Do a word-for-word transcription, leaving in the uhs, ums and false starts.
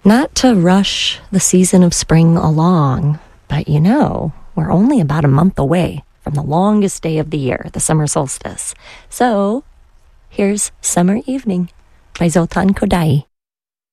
Not to rush the season of spring along, but you know, we're only about a month away from the longest day of the year, the summer solstice. So here's Summer Evening by Zoltan Kodaly.